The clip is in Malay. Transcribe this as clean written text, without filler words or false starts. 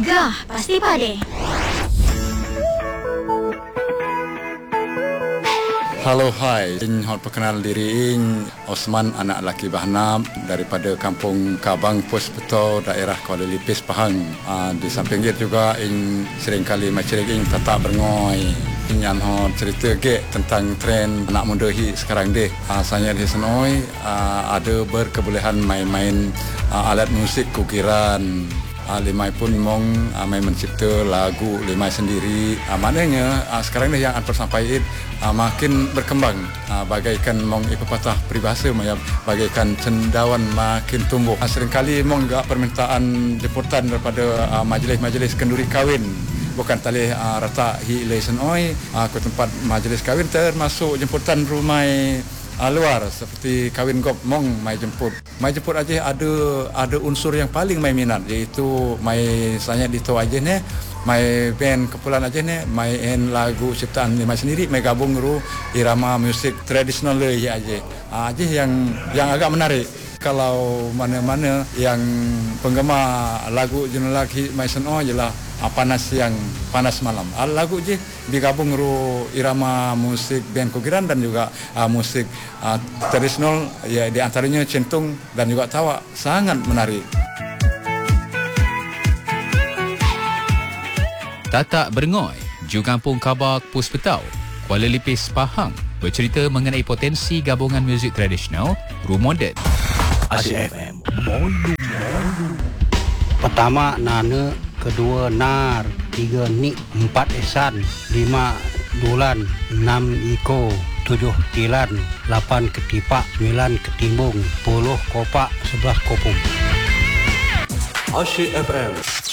Gah, pasti pade. Halo, hai. Ing hot perkenal diri ing Osman, anak laki Bahnam daripada Kampung Kabang, Pos Beto, daerah Kuala Lipis, Pahang. Di samping itu juga ing seringkali masyarakat ing tata berngoi. Yang hot cerita ke tentang tren anak muda sekarang deh. Saya di senoi ada berkebolehan main-main alat musik kukiran. Limai pun mong main mencipta lagu limai sendiri. Maknanya sekarang ni yang sampai makin berkembang, bagaikan mong pepatah peribahasa bagaikan cendawan makin tumbuh. Seringkali mong juga permintaan jemputan daripada majlis-majlis kenduri kahwin, bukan tali rata hi lesen oi ke tempat majlis kahwin, termasuk jemputan rumah luar seperti kahwin gop mong mai jemput aja ada unsur yang paling mai minat, iaitu mai saya dito aja ne mai band kepulan aja ne main lagu ciptaan mai sendiri, mai gabung ru irama musik tradisional aja yang agak menarik. Kalau mana-mana yang penggemar lagu jenela mai seno jelah panas malam. Lagu je digabung ru irama musik band kukiran dan juga musik tradisional, ya di antaranya centung dan juga tawa, sangat menarik. Tatak Berngoi, Ju Kampung Kabak, Pos Betau, Kuala Lipis, Pahang, bercerita mengenai potensi gabungan muzik tradisional, ru moden. Asyik FM. Pertama Nana, kedua Nar, tiga Nik, empat Esan, lima Dulan, enam Iko, tujuh Tilan, lapan Ketipak, sembilan Ketimbung, 10 Kopak, 11 Kopung. Asyik FM.